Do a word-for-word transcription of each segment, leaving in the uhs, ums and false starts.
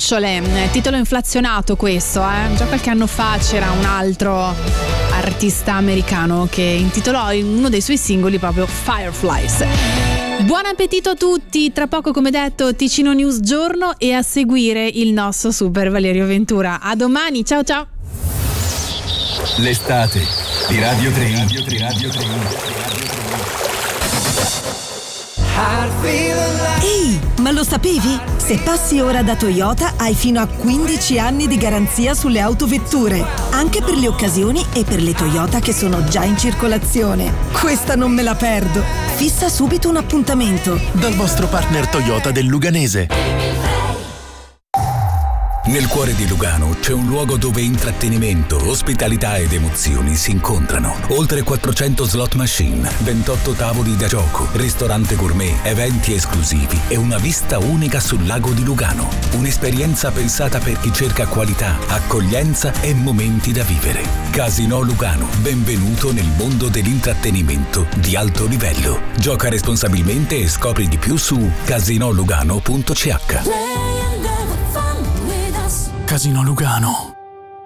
Lucciole, titolo inflazionato questo, eh? Già qualche anno fa c'era un altro artista americano che intitolò uno dei suoi singoli proprio Fireflies. Buon appetito a tutti, tra poco come detto Ticino News Giorno e a seguire il nostro super Valerio Ventura. A domani, ciao ciao! L'estate di Radio tre. Radio tre, Radio tre. Ehi, ma lo sapevi? Se passi ora da Toyota hai fino a quindici anni di garanzia sulle autovetture, anche per le occasioni e per le Toyota che sono già in circolazione. Questa non me la perdo. Fissa subito un appuntamento dal vostro partner Toyota del Luganese. Nel cuore di Lugano c'è un luogo dove intrattenimento, ospitalità ed emozioni si incontrano. Oltre quattrocento slot machine, ventotto tavoli da gioco, ristorante gourmet, eventi esclusivi e una vista unica sul lago di Lugano. Un'esperienza pensata per chi cerca qualità, accoglienza e momenti da vivere. Casino Lugano, benvenuto nel mondo dell'intrattenimento di alto livello. Gioca responsabilmente e scopri di più su casino lugano punto c h. Casino Lugano.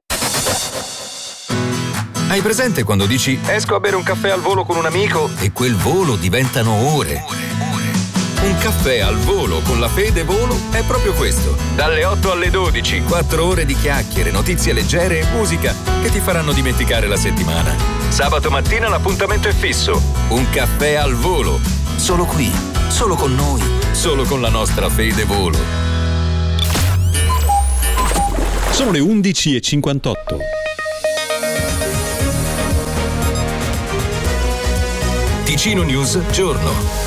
Hai presente quando dici esco a bere un caffè al volo con un amico e quel volo diventano ore? Un caffè al volo con la Fede Volo è proprio questo. Dalle otto alle dodici, quattro ore di chiacchiere, notizie leggere e musica che ti faranno dimenticare la settimana. Sabato mattina l'appuntamento è fisso. Un caffè al volo. Solo qui, solo con noi, solo con la nostra Fede Volo. Sono le undici e cinquantotto. Ticino News Giorno.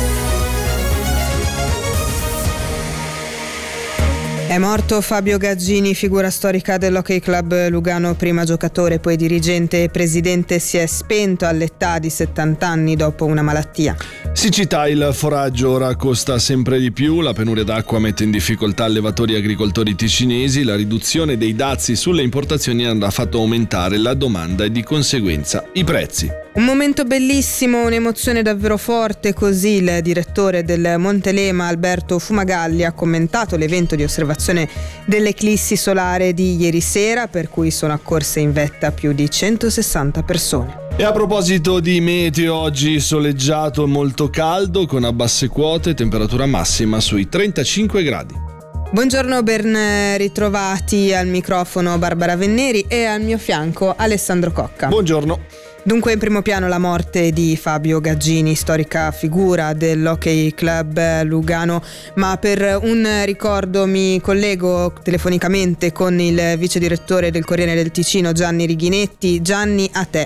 È morto Fabio Gaggini, figura storica dell'Hockey Club Lugano, prima giocatore, poi dirigente e presidente. Si è spento all'età di settanta anni dopo una malattia. Siccità, il foraggio ora costa sempre di più, la penuria d'acqua mette in difficoltà allevatori e agricoltori ticinesi, la riduzione dei dazi sulle importazioni ha fatto aumentare la domanda e di conseguenza i prezzi. Un momento bellissimo, un'emozione davvero forte, così il direttore del Montelema Alberto Fumagalli ha commentato l'evento di osservazione dell'eclissi solare di ieri sera, per cui sono accorse in vetta più di centosessanta persone. E a proposito di meteo, oggi soleggiato e molto caldo con a basse quote, temperatura massima sui trentacinque gradi. Buongiorno, ben ritrovati al microfono Barbara Venneri e al mio fianco Alessandro Cocca. Buongiorno. Dunque in primo piano la morte di Fabio Gaggini, storica figura dell'Hockey Club Lugano, ma per un ricordo mi collego telefonicamente con il vice direttore del Corriere del Ticino Gianni Righinetti. Gianni, a te.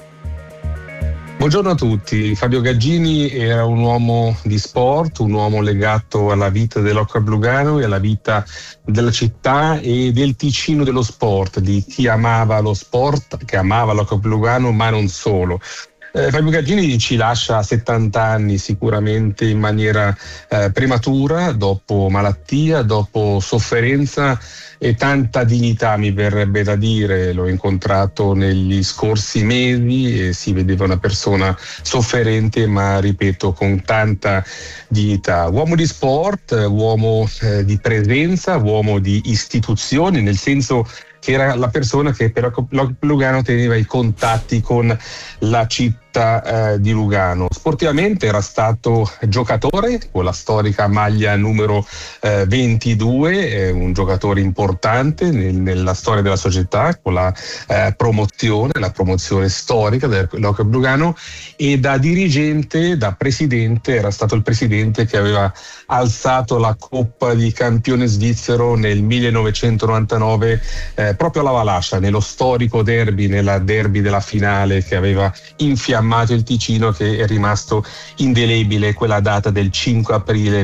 Buongiorno a tutti. Fabio Gaggini era un uomo di sport, un uomo legato alla vita dell'Hockey Club Lugano e alla vita della città e del Ticino dello sport, di chi amava lo sport, che amava l'Hockey Club Lugano, ma non solo. Eh, Fabio Gaggini ci lascia a settanta anni, sicuramente in maniera eh, prematura, dopo malattia, dopo sofferenza e tanta dignità, mi verrebbe da dire. L'ho incontrato negli scorsi mesi e si vedeva una persona sofferente, ma ripeto con tanta dignità. Uomo di sport, uomo eh, di presenza, uomo di istituzioni, nel senso che era la persona che per Lugano teneva i contatti con la città eh, di Lugano. Sportivamente era stato giocatore con la storica maglia numero eh, ventidue, eh, un giocatore importante nel, nella storia della società, con la eh, promozione, la promozione storica dell'Hockey Lugano, e da dirigente, da presidente, era stato il presidente che aveva alzato la Coppa di Campione svizzero nel millenovecentonovantanove eh, proprio alla Valascia, nello storico derby, nella derby della finale che aveva infiammato il Ticino, che è rimasto indelebile quella data del cinque aprile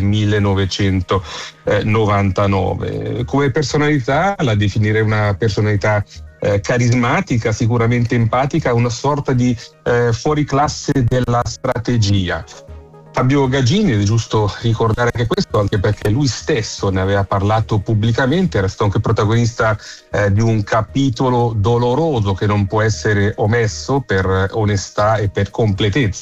millenovecentonovantanove. Come personalità la definirei una personalità eh, carismatica, sicuramente empatica, una sorta di eh, fuoriclasse della strategia. Fabio Gaggini, è giusto ricordare anche questo, anche perché lui stesso ne aveva parlato pubblicamente, era stato anche protagonista eh, di un capitolo doloroso che non può essere omesso per onestà e per completezza.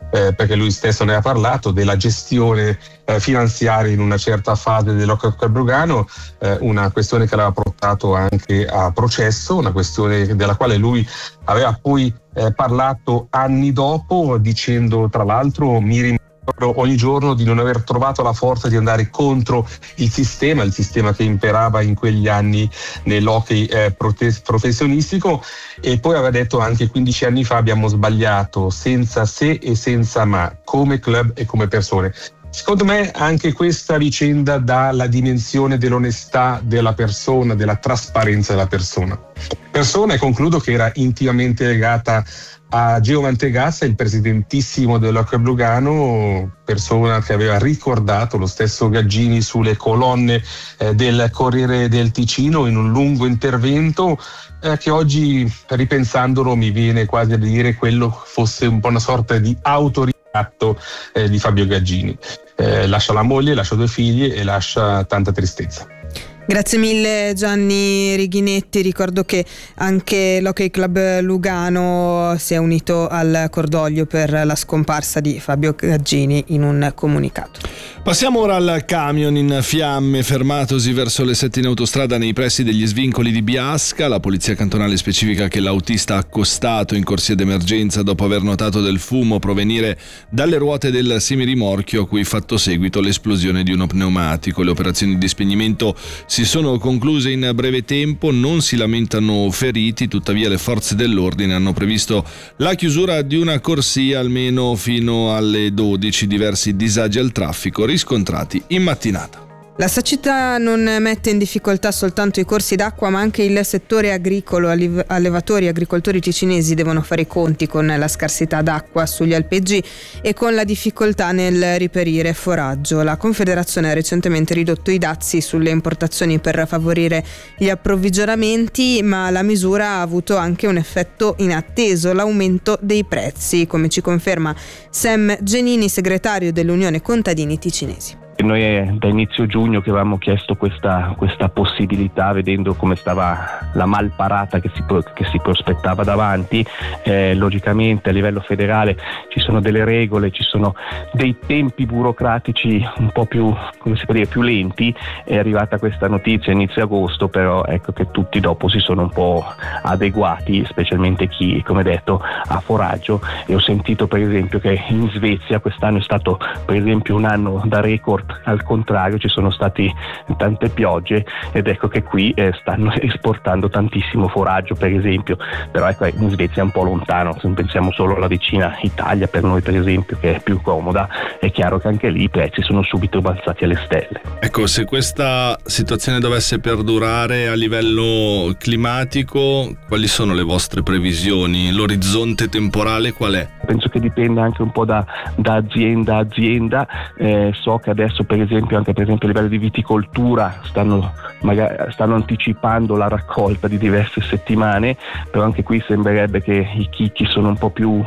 eh, perché lui stesso ne ha parlato, della gestione eh, finanziaria in una certa fase dell'Hockey Club Lugano, eh, una questione che l'aveva portato anche a processo, una questione della quale lui aveva poi eh, parlato anni dopo, dicendo tra l'altro: mi rimprovero ogni giorno di non aver trovato la forza di andare contro il sistema, il sistema che imperava in quegli anni nell'hockey eh, prote- professionistico. E poi aveva detto anche: quindici anni fa abbiamo sbagliato senza se e senza ma, come club e come persone. Secondo me anche questa vicenda dà la dimensione dell'onestà della persona, della trasparenza della persona. Persona, e concludo, che era intimamente legata a Geo Mantegassa, il presidentissimo dell'Hockey Lugano, persona che aveva ricordato lo stesso Gaggini sulle colonne eh, del Corriere del Ticino in un lungo intervento eh, che oggi, ripensandolo, mi viene quasi a dire quello fosse un po' una sorta di autoritratto eh, di Fabio Gaggini. Eh, lascia la moglie, lascia due figli e lascia tanta tristezza. Grazie mille Gianni Righinetti. Ricordo che anche l'Hockey Club Lugano si è unito al cordoglio per la scomparsa di Fabio Gaggini in un comunicato. Passiamo ora al camion in fiamme fermatosi verso le sette in autostrada nei pressi degli svincoli di Biasca. La polizia cantonale specifica che l'autista ha accostato in corsia d'emergenza dopo aver notato del fumo provenire dalle ruote del semirimorchio, a cui fatto seguito l'esplosione di uno pneumatico. Le operazioni di spegnimento si sono concluse in breve tempo, non si lamentano feriti, tuttavia le forze dell'ordine hanno previsto la chiusura di una corsia almeno fino alle dodici. Diversi disagi al traffico riscontrati in mattinata. La siccità non mette in difficoltà soltanto i corsi d'acqua, ma anche il settore agricolo. Allevatori e agricoltori ticinesi devono fare i conti con la scarsità d'acqua sugli alpeggi e con la difficoltà nel reperire foraggio. La Confederazione ha recentemente ridotto i dazi sulle importazioni per favorire gli approvvigionamenti, ma la misura ha avuto anche un effetto inatteso: l'aumento dei prezzi, come ci conferma Sam Genini, segretario dell'Unione Contadini Ticinesi. Noi è da inizio giugno che avevamo chiesto questa, questa possibilità, vedendo come stava la malparata che si, che si prospettava davanti. Eh, logicamente a livello federale ci sono delle regole, ci sono dei tempi burocratici un po' più, come si può dire, più lenti. È arrivata questa notizia inizio agosto, però ecco che tutti dopo si sono un po' adeguati, specialmente chi, come detto, ha foraggio. E ho sentito per esempio che in Svezia quest'anno è stato per esempio un anno da record. Al contrario, ci sono stati tante piogge ed ecco che qui eh, stanno esportando tantissimo foraggio, per esempio. Però ecco, in Svezia è un po' lontano, se pensiamo solo alla vicina Italia, per noi per esempio, che è più comoda, è chiaro che anche lì i prezzi sono subito balzati alle stelle. Ecco, se questa situazione dovesse perdurare a livello climatico, quali sono le vostre previsioni? L'orizzonte temporale qual è? Penso che dipenda anche un po' da, da azienda a azienda. Eh, so che adesso per esempio anche per esempio a livello di viticoltura stanno, magari, stanno anticipando la raccolta di diverse settimane, però anche qui sembrerebbe che i chicchi sono un po' più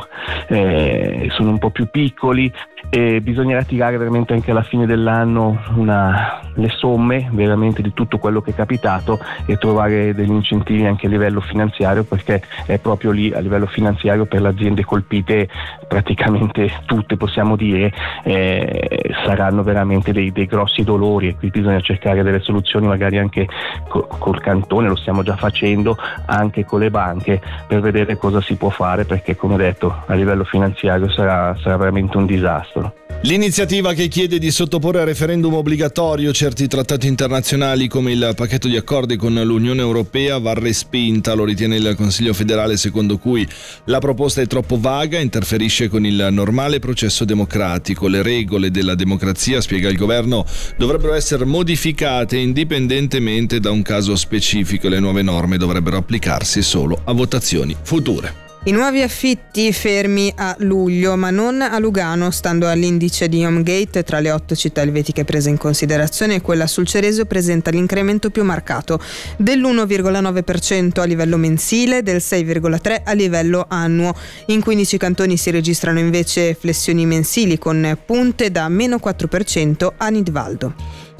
eh, sono un po' più piccoli e bisognerà tirare veramente anche alla fine dell'anno una, le somme veramente di tutto quello che è capitato e trovare degli incentivi anche a livello finanziario, perché è proprio lì a livello finanziario per le aziende colpite, praticamente tutte possiamo dire, eh, saranno veramente dei, dei grossi dolori, e qui bisogna cercare delle soluzioni magari anche co- col cantone, lo stiamo già facendo, anche con le banche, per vedere cosa si può fare, perché come detto a livello finanziario sarà, sarà veramente un disastro. L'iniziativa che chiede di sottoporre a referendum obbligatorio certi trattati internazionali come il pacchetto di accordi con l'Unione Europea va respinta, lo ritiene il Consiglio federale, secondo cui la proposta è troppo vaga e interferisce con il normale processo democratico. Le regole della democrazia, spiega il governo, dovrebbero essere modificate indipendentemente da un caso specifico. Le nuove norme dovrebbero applicarsi solo a votazioni future. I nuovi affitti fermi a luglio, ma non a Lugano. Stando all'indice di HomeGate, tra le otto città elvetiche prese in considerazione, quella sul Ceresio presenta l'incremento più marcato, dell'uno virgola nove per cento a livello mensile, del sei virgola tre per cento a livello annuo. In quindici cantoni si registrano invece flessioni mensili con punte da meno quattro per cento a Nidvaldo.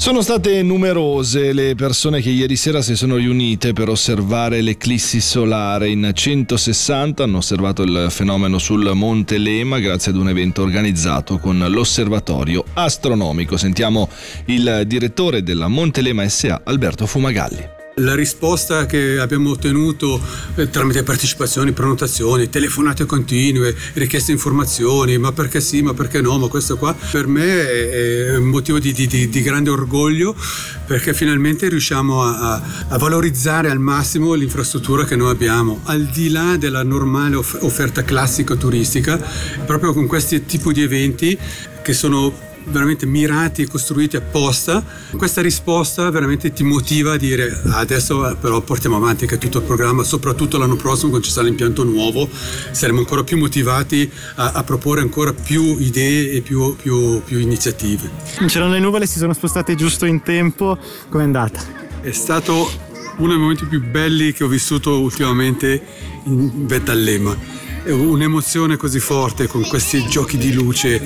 Sono state numerose le persone che ieri sera si sono riunite per osservare l'eclissi solare. In centosessanta hanno osservato il fenomeno sul Monte Lema grazie ad un evento organizzato con l'Osservatorio Astronomico. Sentiamo il direttore della Monte Lema S A, Alberto Fumagalli. La risposta che abbiamo ottenuto eh, tramite partecipazioni, prenotazioni, telefonate continue, richieste informazioni, ma perché sì, ma perché no, ma questo qua per me è, è un motivo di, di, di grande orgoglio, perché finalmente riusciamo a, a valorizzare al massimo l'infrastruttura che noi abbiamo, al di là della normale off- offerta classico-turistica, proprio con questi tipi di eventi che sono veramente mirati e costruiti apposta. Questa risposta veramente ti motiva a dire adesso però portiamo avanti che tutto il programma, soprattutto l'anno prossimo quando ci sarà l'impianto nuovo saremo ancora più motivati a, a proporre ancora più idee e più, più, più iniziative. C'erano le nuvole, si sono spostate giusto in tempo, com'è andata? È stato uno dei momenti più belli che ho vissuto ultimamente in vetta al Lema. Un'emozione così forte con questi giochi di luce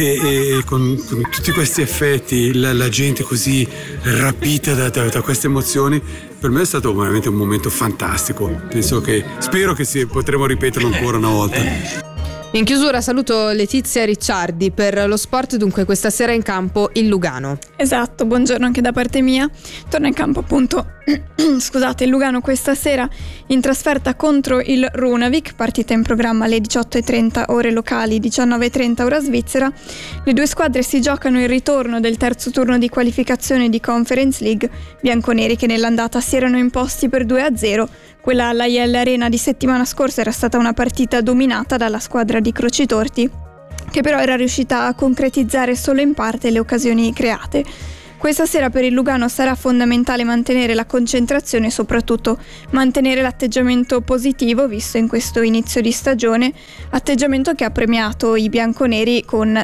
e, e con, con tutti questi effetti, la, la gente così rapita da, da, da queste emozioni, per me è stato veramente un momento fantastico. Penso che, spero che si, potremo ripeterlo ancora una volta. In chiusura saluto Letizia Ricciardi per lo sport, dunque questa sera in campo il Lugano. Esatto, buongiorno anche da parte mia. Torna in campo appunto, scusate, il Lugano questa sera in trasferta contro il Runavik, partita in programma alle diciotto e trenta ore locali, diciannove e trenta ora svizzera. Le due squadre si giocano il ritorno del terzo turno di qualificazione di Conference League, bianconeri che nell'andata si erano imposti per due a zero. Quella alla I L Arena di settimana scorsa era stata una partita dominata dalla squadra di Crocitorti, che però era riuscita a concretizzare solo in parte le occasioni create. Questa sera per il Lugano sarà fondamentale mantenere la concentrazione e soprattutto mantenere l'atteggiamento positivo visto in questo inizio di stagione, atteggiamento che ha premiato i bianconeri con